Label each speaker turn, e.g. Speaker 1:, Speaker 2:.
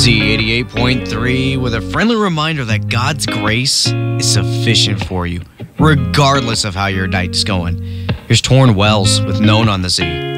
Speaker 1: Z88.3 with a friendly reminder that God's grace is sufficient for you, regardless of how your night's going. Here's Torn Wells with Known on the Z.